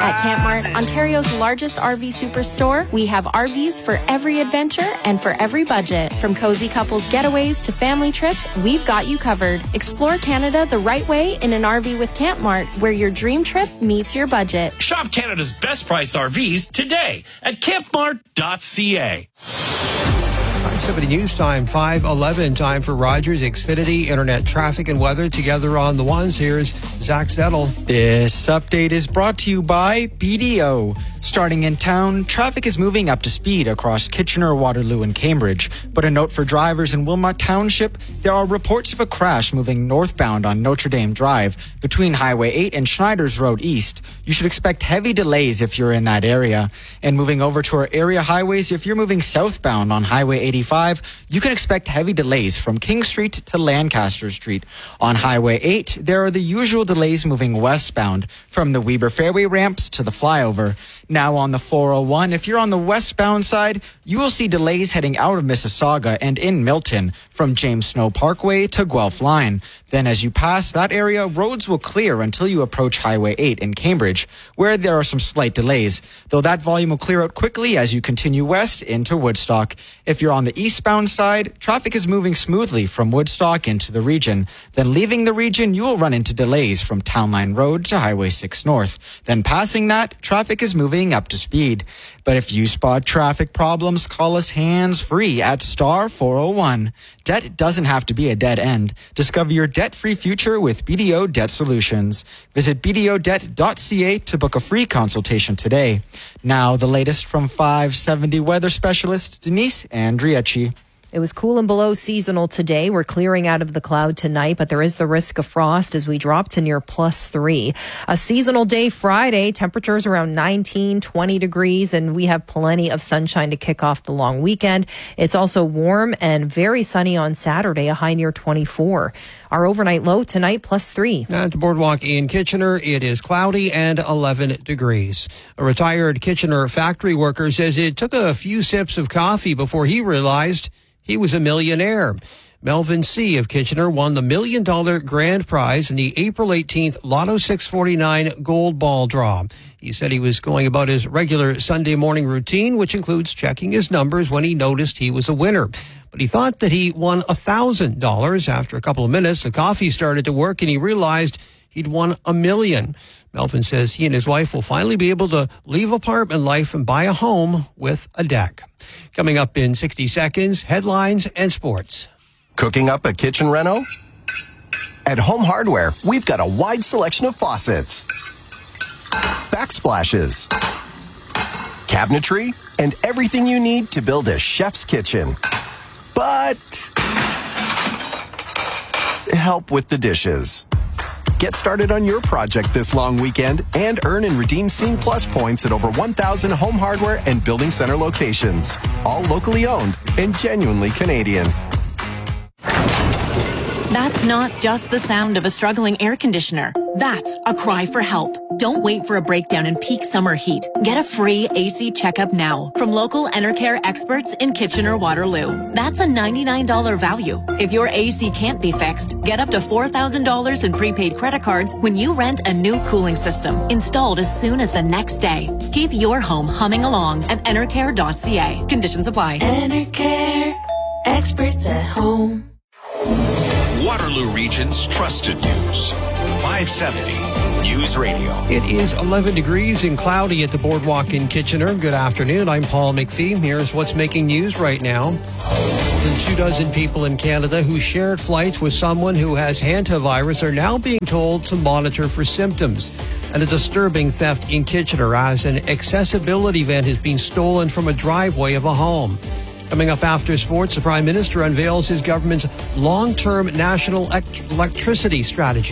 At Camp Mart, Ontario's largest RV superstore, we have RVs for every adventure and for every budget. From cozy couples getaways to family trips, we've got you covered. Explore Canada the right way in an RV with Camp Mart, where your dream trip meets your budget. Shop Canada's best price RVs today at campmart.ca. 5:70 news time, 5:11 time for Rogers Xfinity Internet traffic and weather together on the ones. Here's Zach Zettel. This update is brought to you by BDO. Starting in town, traffic is moving up to speed across Kitchener, Waterloo, and Cambridge. But a note for drivers in Wilmot Township, there are reports of a crash moving northbound on Notre Dame Drive between Highway 8 and Schneider's Road East. You should expect heavy delays if you're in that area. And moving over to our area highways, if you're moving southbound on Highway 85, you can expect heavy delays from King Street to Lancaster Street. On Highway 8, there are the usual delays moving westbound from the Weber Fairway ramps to the flyover. Now on the 401, if you're on the westbound side, you will see delays heading out of Mississauga and in Milton from James Snow Parkway to Guelph Line. Then as you pass that area, roads will clear until you approach Highway 8 in Cambridge, where there are some slight delays, though that volume will clear out quickly as you continue west into Woodstock. If you're on the eastbound side, traffic is moving smoothly from Woodstock into the region. Then leaving the region, you will run into delays from Town Line Road to Highway 6 North. Then passing that, traffic is moving up to speed. But if you spot traffic problems, call us hands-free at star 401. Debt doesn't have to be a dead end. Discover your debt-free future with BDO Debt Solutions. Visit bdodebt.ca to book a free consultation today. Now, the latest from 570 weather specialist Denise Andriachi. It was cool and below seasonal today. We're clearing out of the cloud tonight, but there is the risk of frost as we drop to near +3. A seasonal day Friday, temperatures around 19, 20 degrees, and we have plenty of sunshine to kick off the long weekend. It's also warm and very sunny on Saturday, a high near 24. Our overnight low tonight, +3. At the Boardwalk in Kitchener, it is cloudy and 11 degrees. A retired Kitchener factory worker says it took a few sips of coffee before he realized he was a millionaire. Melvin C. of Kitchener won the $1 million grand prize in the April 18th Lotto 649 Gold Ball draw. He said he was going about his regular Sunday morning routine, which includes checking his numbers when he noticed he was a winner. But he thought that he won $1,000. After a couple of minutes, the coffee started to work and he realized he'd won $1 million. Melvin says he and his wife will finally be able to leave apartment life and buy a home with a deck. Coming up in 60 seconds, headlines and sports. Cooking up a kitchen reno? At Home Hardware, we've got a wide selection of faucets, backsplashes, cabinetry, and everything you need to build a chef's kitchen. But help with the dishes. Get started on your project this long weekend and earn and redeem Scene Plus points at over 1,000 Home Hardware and Building Center locations. All locally owned and genuinely Canadian. That's not just the sound of a struggling air conditioner. That's a cry for help. Don't wait for a breakdown in peak summer heat. Get a free AC checkup now from local Enercare experts in Kitchener-Waterloo. That's a $99 value. If your AC can't be fixed, get up to $4,000 in prepaid credit cards when you rent a new cooling system installed as soon as the next day. Keep your home humming along at enercare.ca. Conditions apply. Enercare, experts at home. Waterloo Region's trusted news. 570 News Radio. It is 11 degrees and cloudy at the Boardwalk in Kitchener. Good afternoon. I'm Paul McPhee. Here's what's making news right now. More than 24 people in Canada who shared flights with someone who has hantavirus are now being told to monitor for symptoms. And a disturbing theft in Kitchener as an accessibility vent has been stolen from a driveway of a home. Coming up after sports, the Prime Minister unveils his government's long-term national electricity strategy.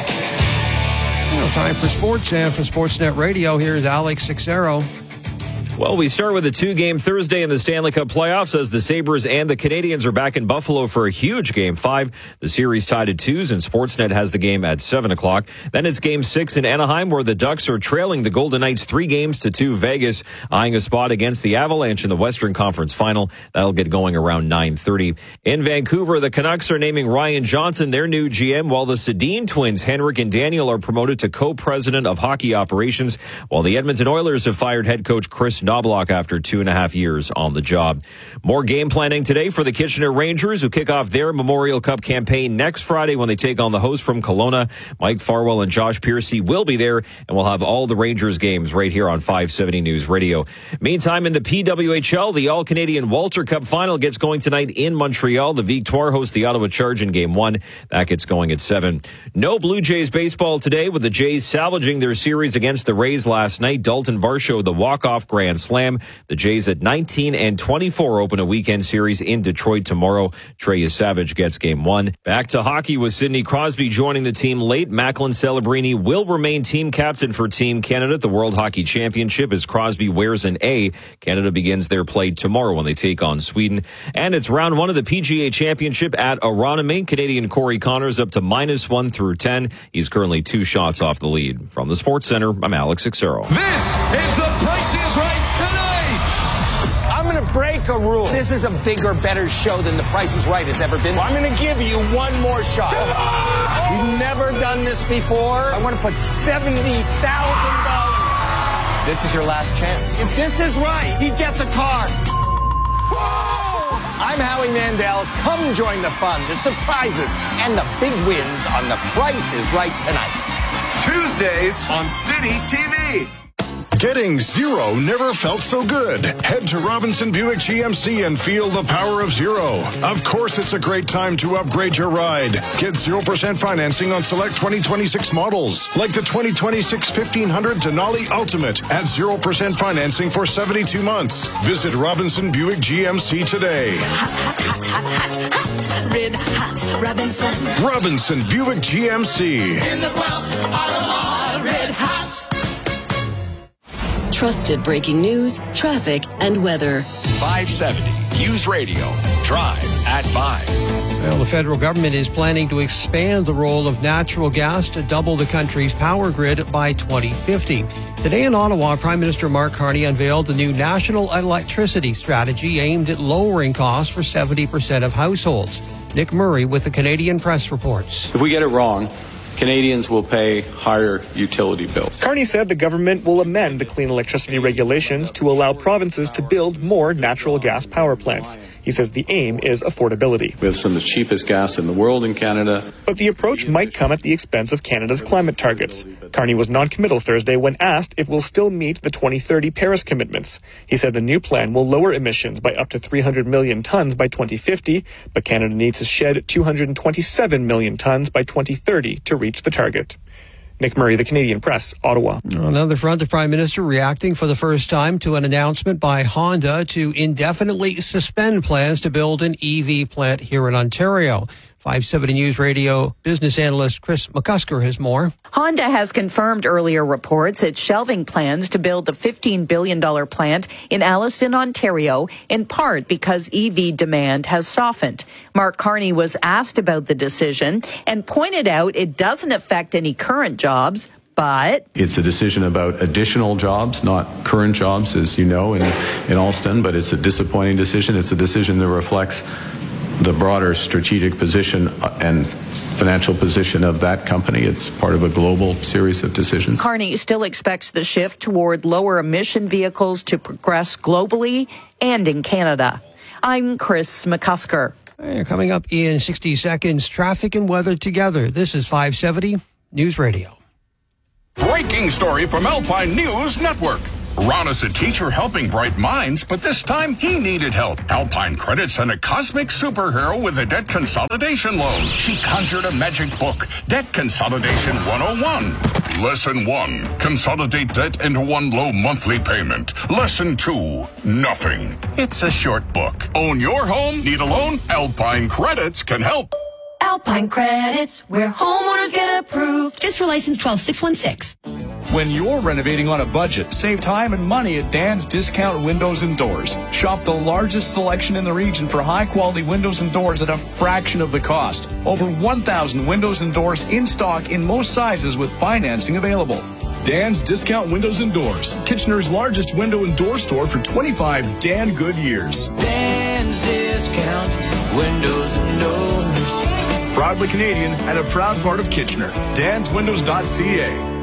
Well, time for sports, and for Sportsnet Radio, here's Alex Sixero. Well, we start with a two-game Thursday in the Stanley Cup playoffs as the Sabres and the Canadiens are back in Buffalo for a huge Game 5. The series tied at 2s, and Sportsnet has the game at 7 o'clock. Then it's Game 6 in Anaheim, where the Ducks are trailing the Golden Knights 3-2. Vegas eyeing a spot against the Avalanche in the Western Conference Final. That'll get going around 9:30. In Vancouver, the Canucks are naming Ryan Johnson their new GM, while the Sedin twins, Henrik and Daniel, are promoted to co-president of hockey operations, while the Edmonton Oilers have fired head coach Chris Knobloch after 2.5 years on the job. More game planning today for the Kitchener Rangers, who kick off their Memorial Cup campaign next Friday when they take on the host from Kelowna. Mike Farwell and Josh Piercy will be there, and we'll have all the Rangers games right here on 570 News Radio. Meantime, in the PWHL, the All-Canadian Walter Cup final gets going tonight in Montreal. The Victoire host the Ottawa Charge in Game 1. That gets going at 7. No Blue Jays baseball today, with the Jays salvaging their series against the Rays last night. Dalton Varsho, the walk-off grand slam. The Jays at 19-24 open a weekend series in Detroit tomorrow. Trey Savage gets Game 1. Back to hockey with Sidney Crosby joining the team late. Macklin Celebrini will remain team captain for Team Canada at the World Hockey Championship as Crosby wears an A. Canada begins their play tomorrow when they take on Sweden. And it's round 1 of the PGA Championship at Aronimink. Canadian Corey Connors up to -1 through 10. He's currently 2 shots off the lead. From the Sports Center, I'm Alex Xero. This is The Price is Right tonight. I'm going to break a rule. This is a bigger, better show than The Price is Right has ever been. Well, I'm going to give you one more shot. You've never done this before. I want to put $70,000. This is your last chance. If this is right, he gets a car. Whoa! I'm Howie Mandel. Come join the fun, the surprises, and the big wins on The Price is Right tonight. Tuesdays on City TV. Getting zero never felt so good. Head to Robinson Buick GMC and feel the power of zero. Of course, it's a great time to upgrade your ride. Get 0% financing on select 2026 models, like the 2026 1500 Denali Ultimate at 0% financing for 72 months. Visit Robinson Buick GMC today. Hot, hot, hot, hot, hot, hot. Red hot Robinson. Robinson Buick GMC. In the 12th, Ottawa, red hot. Trusted breaking news, traffic, and weather. 570 News Radio. Drive at 5. Well, the federal government is planning to expand the role of natural gas to double the country's power grid by 2050. Today in Ottawa, Prime Minister Mark Carney unveiled the new national electricity strategy aimed at lowering costs for 70% of households. Nick Murray with the Canadian Press reports. If we get it wrong, Canadians will pay higher utility bills. Carney said the government will amend the clean electricity regulations to allow provinces to build more natural gas power plants. He says the aim is affordability. We have some of the cheapest gas in the world in Canada. But the approach might come at the expense of Canada's climate targets. Carney was non-committal Thursday when asked if we'll still meet the 2030 Paris commitments. He said the new plan will lower emissions by up to 300 million tons by 2050, but Canada needs to shed 227 million tons by 2030 to reach the target. Nick Murray, the Canadian Press, Ottawa. On another front, the Prime Minister reacting for the first time to an announcement by Honda to indefinitely suspend plans to build an EV plant here in Ontario. 570 News Radio business analyst Chris McCusker has more. Honda has confirmed earlier reports it's shelving plans to build the $15 billion plant in Alliston, Ontario, in part because EV demand has softened. Mark Carney was asked about the decision and pointed out it doesn't affect any current jobs, but it's a decision about additional jobs, not current jobs, as you know, in Alston, but it's a disappointing decision. It's a decision that reflects the broader strategic position and financial position of that company. It's part of a global series of decisions. Carney still expects the shift toward lower emission vehicles to progress globally and in Canada. I'm Chris McCusker. Coming up in 60 seconds, traffic and weather together. This is 570 News Radio. Breaking story from Alpine News Network. Ron is a teacher helping bright minds, but this time he needed help. Alpine Credit sent a cosmic superhero with a debt consolidation loan. She conjured a magic book, Debt Consolidation 101. Lesson 1, consolidate debt into one low monthly payment. Lesson 2, nothing. It's a short book. Own your home? Need a loan? Alpine Credits can help. Alpine Credits, where homeowners get approved. Just for license 12616. When you're renovating on a budget, save time and money at Dan's Discount Windows and Doors. Shop the largest selection in the region for high-quality windows and doors at a fraction of the cost. Over 1,000 windows and doors in stock in most sizes with financing available. Dan's Discount Windows and Doors, Kitchener's largest window and door store for 25 Dan good years. Dan's Discount Windows and Doors. Proudly Canadian and a proud part of Kitchener. DansWindows.ca.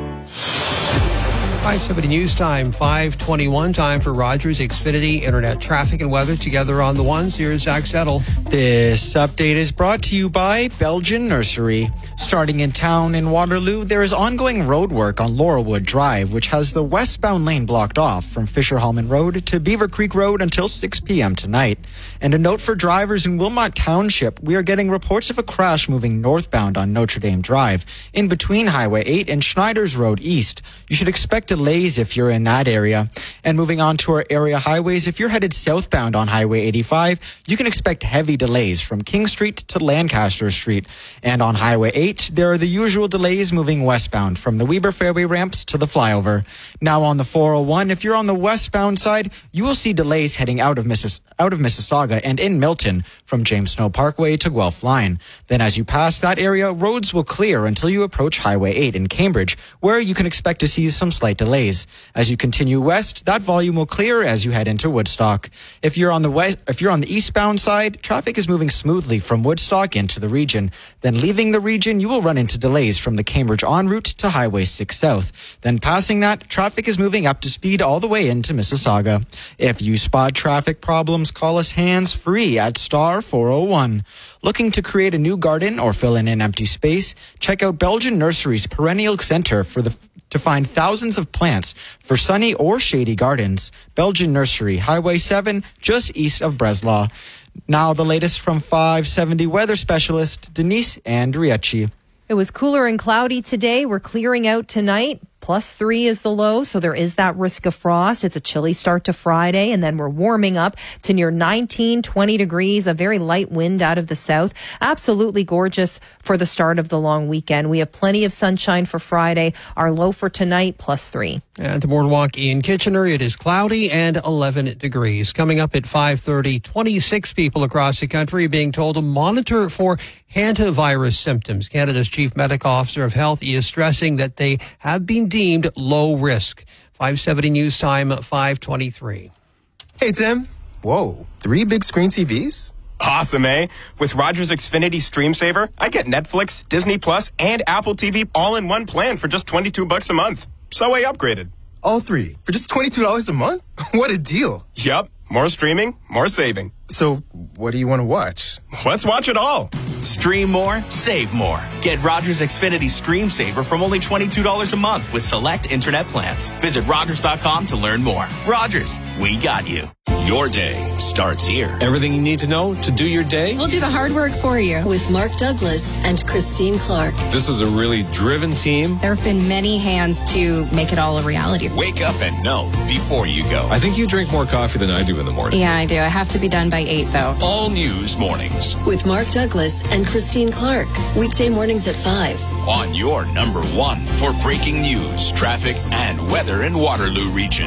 570 News Time, 5:21 time for Rogers Xfinity Internet traffic and weather together on the ones. Here's Zach Settle. This update is brought to you by Belgian Nursery. Starting in town in Waterloo, there is ongoing road work on Laurelwood Drive, which has the westbound lane blocked off from Fisher-Hallman Road to Beaver Creek Road until 6 p.m. tonight. And a note for drivers in Wilmot Township, we are getting reports of a crash moving northbound on Notre Dame Drive, in between Highway 8 and Schneider's Road East. You should expect delays if you're in that area. And moving on to our area highways, if you're headed southbound on Highway 85, you can expect heavy delays from King Street to Lancaster Street. And on Highway 8, there are the usual delays moving westbound from the Weber Fairway ramps to the flyover. Now on the 401, if you're on the westbound side, you will see delays heading out of Mississauga and in Milton from James Snow Parkway to Guelph Line. Then as you pass that area, roads will clear until you approach Highway 8 in Cambridge, where you can expect to see some slight delays. As you continue west, that volume will clear as you head into Woodstock. If you're on the eastbound side, traffic is moving smoothly from Woodstock into the region. Then leaving the region, you will run into delays from the Cambridge en route to Highway 6 South. Then passing that, traffic is moving up to speed all the way into Mississauga. If you spot traffic problems, call us hands-free at star 401. Looking to create a new garden or fill in an empty space? Check out Belgian Nursery's Perennial Center to find thousands of plants for sunny or shady gardens. Belgian Nursery, Highway 7, just east of Breslau. Now the latest from 570 weather specialist Denise Andriacci. It was cooler and cloudy today. We're clearing out tonight. +3 is the low, so there is that risk of frost. It's a chilly start to Friday, and then we're warming up to near 19, 20 degrees, a very light wind out of the south. Absolutely gorgeous for the start of the long weekend. We have plenty of sunshine for Friday. Our low for tonight, +3. And to Boardwalk in Kitchener, it is cloudy and 11 degrees. Coming up at 5:30, 26 people across the country being told to monitor for hantavirus symptoms. Canada's Chief Medical Officer of Health is stressing that they have been deemed low risk. 570 News Time, 5:23. Hey, Tim. Whoa, 3 big screen TVs? Awesome, eh? With Rogers Xfinity Stream Saver, I get Netflix, Disney Plus, and Apple TV all in one plan for just $22 a month. So I upgraded. All 3 for just $22 a month? What a deal. Yup. More streaming, more saving. So, what do you want to watch? Let's watch it all. Stream more, save more. Get Rogers Xfinity Stream Saver from only $22 a month with select internet plans. Visit Rogers.com to learn more. Rogers, we got you. Your day starts here. Everything you need to know to do your day? We'll do the hard work for you with Mark Douglas and Christine Clark. This is a really driven team. There have been many hands to make it all a reality. Wake up and know before you go. I think you drink more coffee than I do in the morning. Yeah, I do. I have to be done by 8, though. All News Mornings with Mark Douglas and Christine Clark. Weekday mornings at 5. On your number 1 for breaking news, traffic, and weather in Waterloo region.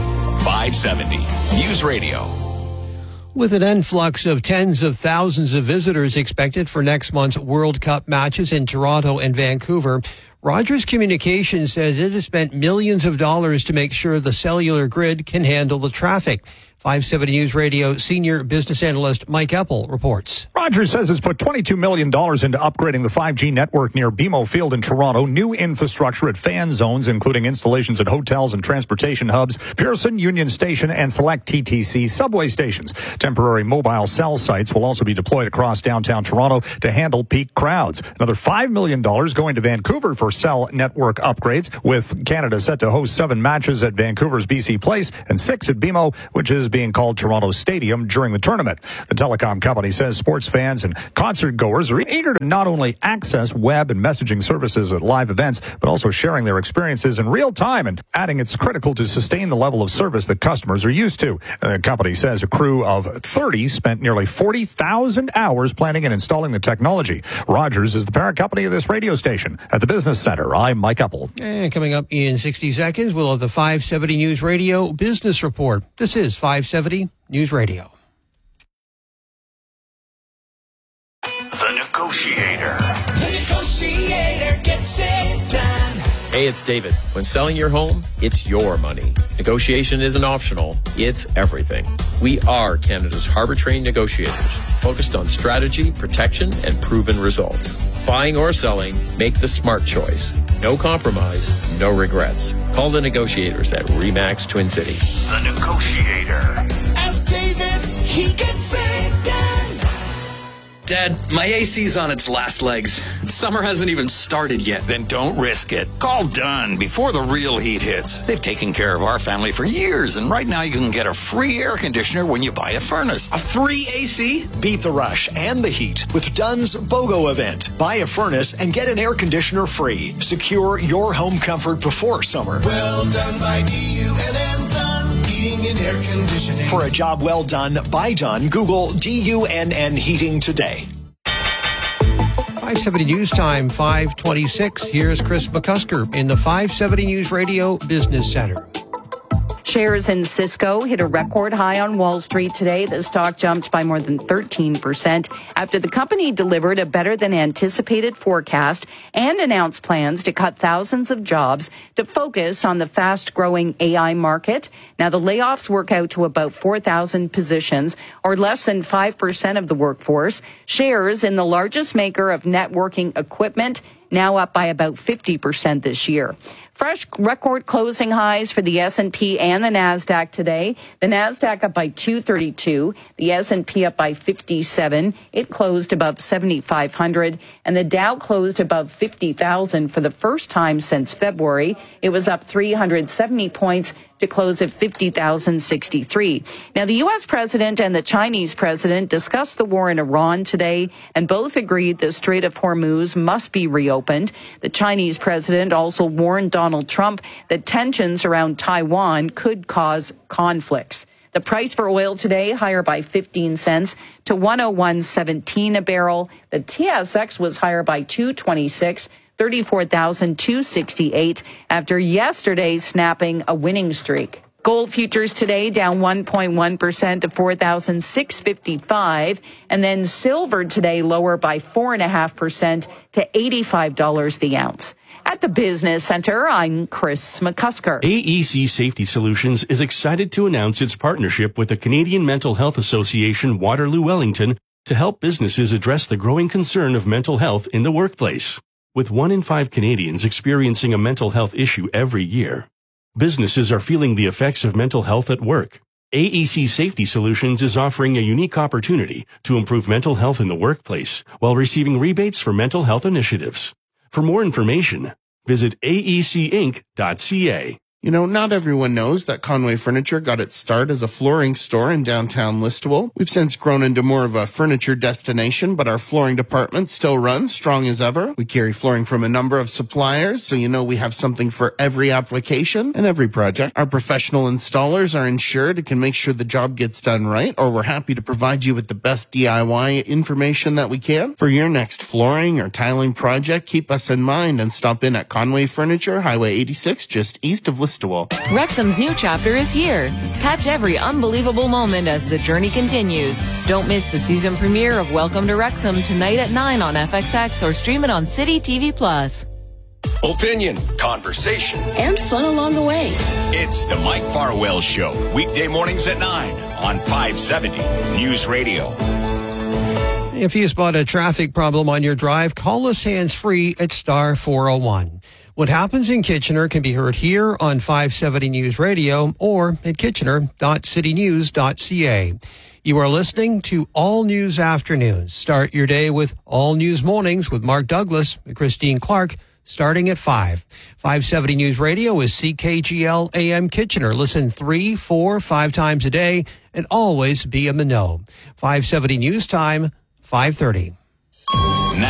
570 News Radio. With an influx of tens of thousands of visitors expected for next month's World Cup matches in Toronto and Vancouver, Rogers Communications says it has spent millions of dollars to make sure the cellular grid can handle the traffic. 570 News Radio senior business analyst Mike Eppel reports. Rogers says it's put $22 million into upgrading the 5G network near BMO Field in Toronto, new infrastructure at fan zones, including installations at hotels and transportation hubs, Pearson, Union Station, and select TTC subway stations. Temporary mobile cell sites will also be deployed across downtown Toronto to handle peak crowds. Another $5 million going to Vancouver for cell network upgrades, with Canada set to host 7 matches at Vancouver's BC Place and 6 at BMO, which is being called Toronto Stadium during the tournament. The telecom company says sports fans fans and concert goers are eager to not only access web and messaging services at live events, but also sharing their experiences in real time, and adding it's critical to sustain the level of service that customers are used to. The company says a crew of 30 spent nearly 40,000 hours planning and installing the technology. Rogers is the parent company of this radio station. At the Business Center, I'm Mike Uppel. And coming up in 60 seconds, we'll have the 570 News Radio Business Report. This is 570 News Radio. The Negotiator. The Negotiator gets it done. Hey, it's David. When selling your home, it's your money. Negotiation isn't optional, it's everything. We are Canada's harbor-trained negotiators, focused on strategy, protection, and proven results. Buying or selling, make the smart choice. No compromise, no regrets. Call the negotiators at RE/MAX Twin City. The Negotiator. Ask David, he gets it done. Dad, my AC's on its last legs. Summer hasn't even started yet. Then don't risk it. Call Dunn before the real heat hits. They've taken care of our family for years, and right now you can get a free air conditioner when you buy a furnace. A free AC? Beat the rush and the heat with Dunn's BOGO event. Buy a furnace and get an air conditioner free. Secure your home comfort before summer. Well done by DUNN Dunn Heating and Air Conditioning. For a job well done by Dunn, Google DUNN Heating today. 570 News Time, 526. Here's Chris McCusker in the 570 News Radio Business Center. Shares in Cisco hit a record high on Wall Street today. The stock jumped by more than 13% after the company delivered a better than anticipated forecast and announced plans to cut thousands of jobs to focus on the fast-growing AI market. Now, the layoffs work out to about 4,000 positions, or less than 5% of the workforce. Shares in the largest maker of networking equipment now up by about 50% this year. Fresh record closing highs for the S&P and the NASDAQ today. The NASDAQ up by 232, the S&P up by 57. It closed above 7,500, and the Dow closed above 50,000 for the first time since February. It was up 370 points to close at 50,063. Now, the U.S. president and the Chinese president discussed the war in Iran today, and both agreed the Strait of Hormuz must be reopened. The Chinese president also warned Donald Trump that tensions around Taiwan could cause conflicts. The price for oil today higher by 15 cents to $101.17 a barrel. The TSX was higher by 226. 34,268 after yesterday snapping a winning streak. Gold futures today down 1.1% to 4,655, and then silver today lower by 4.5% to $85 the ounce. At the Business Center, I'm Chris McCusker. AEC Safety Solutions is excited to announce its partnership with the Canadian Mental Health Association Waterloo Wellington to help businesses address the growing concern of mental health in the workplace. With 1 in 5 Canadians experiencing a mental health issue every year, businesses are feeling the effects of mental health at work. AEC Safety Solutions is offering a unique opportunity to improve mental health in the workplace while receiving rebates for mental health initiatives. For more information, visit aecinc.ca. You know, not everyone knows that Conway Furniture got its start as a flooring store in downtown Listowel. We've since grown into more of a furniture destination, but our flooring department still runs strong as ever. We carry flooring from a number of suppliers, so you know we have something for every application and every project. Our professional installers are insured and can make sure the job gets done right, or we're happy to provide you with the best DIY information that we can. For your next flooring or tiling project, keep us in mind and stop in at Conway Furniture, Highway 86, just east of Listowel. Wrexham's new chapter is here. Catch every unbelievable moment as the journey continues. Don't miss the season premiere of Welcome to Wrexham tonight at 9 on FXX or stream it on City TV+. Opinion, conversation, and fun along the way. It's the Mike Farwell Show, weekday mornings at 9 on 570 News Radio. If you spot a traffic problem on your drive, call us hands-free at star 401. What happens in Kitchener can be heard here on 570 News Radio or at kitchener.citynews.ca. You are listening to All News Afternoons. Start your day with All News Mornings with Mark Douglas and Christine Clark, starting at 5. 570 News Radio is CKGL AM Kitchener. Listen 3, 4, 5 times a day and always be in the know. 570 News Time, 5:30.